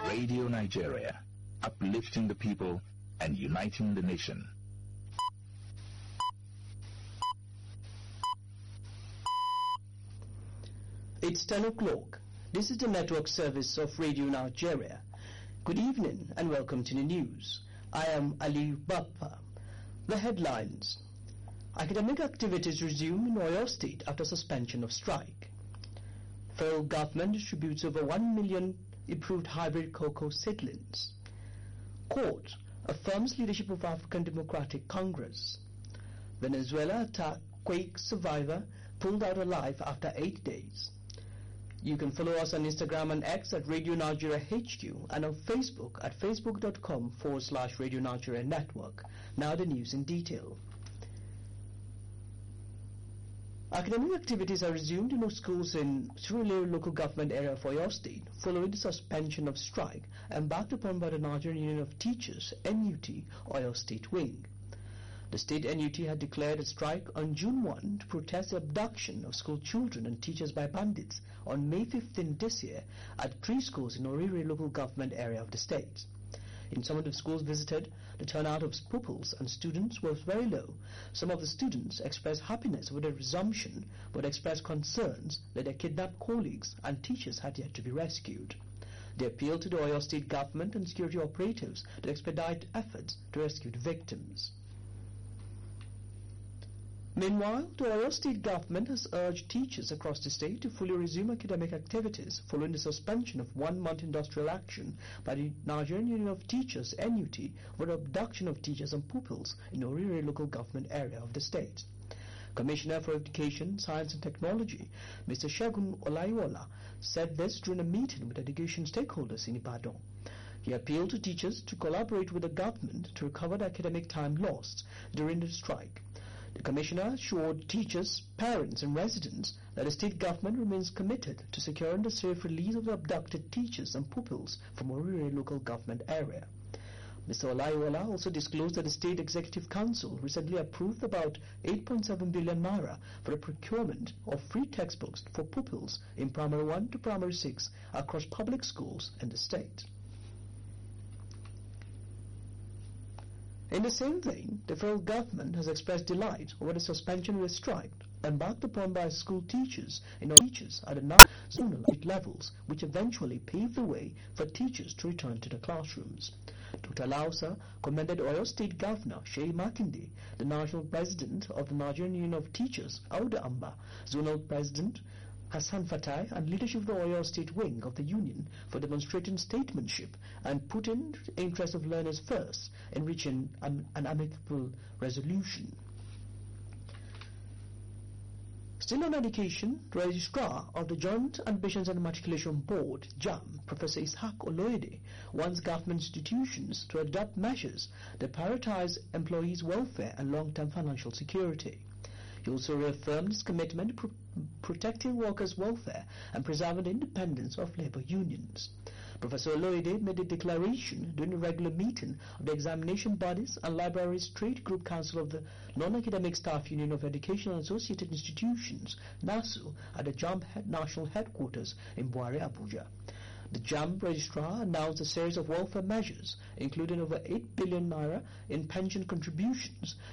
Radio Nigeria, uplifting the people and uniting the nation. It's 10 o'clock. This is the network service of Radio Nigeria. Good evening and welcome to the news. I am Ali Bappa. The headlines. Academic activities resume in Oyo State after suspension of strike. Federal government distributes over 1 million improved hybrid cocoa seedlings. Court affirms leadership of African Democratic Congress. Venezuela attack quake survivor pulled out alive after 8 days. You can follow us on Instagram and X at Radio Nigeria HQ and on Facebook at facebook.com/Radio Nigeria Network. Now the news in detail. Academic activities are resumed in schools in Surulere local government area of Oyo State following the suspension of strike embarked upon by the Nigerian Union of Teachers, NUT, Oyo State Wing. The state NUT had declared a strike on June 1 to protest the abduction of school children and teachers by bandits on May 15 this year at 3 schools in Orire local government area of the state. In some of the schools visited, the turnout of pupils and students was very low. Some of the students expressed happiness with the resumption, but expressed concerns that their kidnapped colleagues and teachers had yet to be rescued. They appealed to the Oyo State government and security operatives to expedite efforts to rescue the victims. Meanwhile, the Oyo State government has urged teachers across the state to fully resume academic activities following the suspension of 1-month industrial action by the Nigerian Union of Teachers, NUT, for the abduction of teachers and pupils in Orire local government area of the state. Commissioner for Education, Science and Technology, Mr. Segun Olaiwola, said this during a meeting with education stakeholders in Ibadan. He appealed to teachers to collaborate with the government to recover the academic time lost during the strike. The Commissioner assured teachers, parents and residents that the state government remains committed to securing the safe release of the abducted teachers and pupils from Orire local government area. Mr. Olaiwola also disclosed that the State Executive Council recently approved about 8.7 billion naira for the procurement of free textbooks for pupils in Primary 1 to Primary 6 across public schools in the state. In the same vein, the federal government has expressed delight over the suspension of the strike embarked upon by school teachers at the national levels, which eventually paved the way for teachers to return to the classrooms. Dr. Lausa commended Oyo State Governor Sheyi Makinde, the national president of the Nigerian Union of Teachers, Auda Amba, zonal president Hassan Fatai, and leadership of the Oyo State Wing of the Union for demonstrating statesmanship and putting the interests of learners first in reaching an amicable resolution. Still on education, the Registrar of the Joint Admissions and Matriculation Board, JAM, Professor Ishaq Oloyede, wants government institutions to adopt measures that prioritize employees' welfare and long-term financial security. He also reaffirmed his commitment to protecting workers' welfare and preserving the independence of labor unions. Professor Oloyede made a declaration during a regular meeting of the Examination Bodies and Libraries Trade Group Council of the Non-Academic Staff Union of Education and Associated Institutions, NASU, at the JAM National Headquarters in Buhari, Abuja. The JAM Registrar announced a series of welfare measures, including over 8 billion naira in pension contributions